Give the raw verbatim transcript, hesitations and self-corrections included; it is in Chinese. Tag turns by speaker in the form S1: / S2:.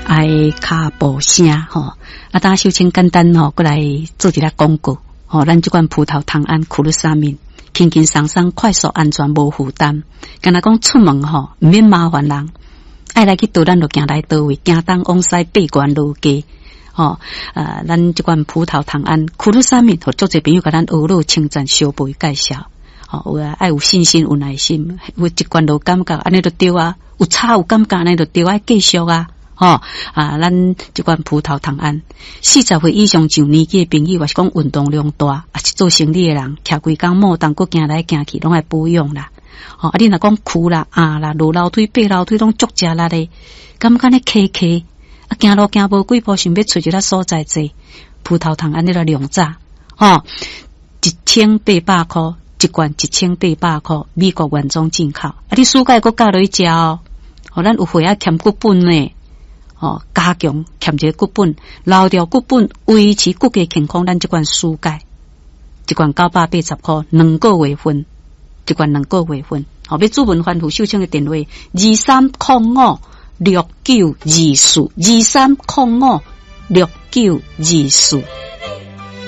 S1: 爱卡步声吼，啊，大家首先简单吼，过来做一下广告吼，咱这款葡萄糖胺库鲁沙敏，轻轻松松、快速、安全、无负担，敢若讲出门吼，唔免麻烦人，爱来去倒咱就行来倒位，行东往西，八关路街。吼、哦，呃，咱这款葡萄糖胺库鲁沙敏，和做者朋友甲咱学路称赞、小辈介绍。吼、哦，有啊，爱有信心、有耐心，有一关路感觉安尼就对啊，有差有感觉安尼就对啊，继续啊。吼、哦、啊，咱这款葡萄糖胺，四十岁以上上年纪的朋友，或是讲运动量大，啊是做生意的人，徛规工莫当，佮行来行去，拢爱保养啦。吼、哦，啊，你若讲苦啦、啊啦、落楼梯、爬楼梯，拢足食力的，感觉呢磕磕。啊，行路行无几步，想要找一个所在坐，葡萄糖胺那个量榨，吼，一千八百块，一罐一千八百块，美国原装进口。啊，你暑假搁加落去食哦，哦，咱有血啊欠骨本呢，哦，加强欠一个骨本，留掉骨本，维持骨骼健康。咱这罐暑假，一罐九百八十块，两个月份，一罐两个月份。好，要主文番户秀清的电话：二三零五。六九二四二三零五六九二四。